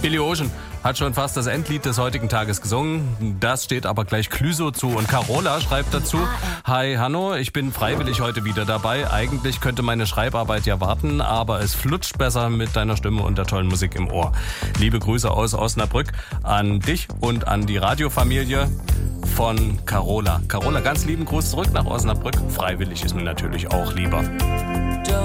Billy Ocean hat schon fast das Endlied des heutigen Tages gesungen. Das steht aber gleich Clüso zu. Und Carola schreibt dazu: Hi Hanno, ich bin freiwillig heute wieder dabei. Eigentlich könnte meine Schreibarbeit ja warten, aber es flutscht besser mit deiner Stimme und der tollen Musik im Ohr. Liebe Grüße aus Osnabrück an dich und an die Radiofamilie von Carola. Carola, ganz lieben Gruß zurück nach Osnabrück. Freiwillig ist mir natürlich auch lieber.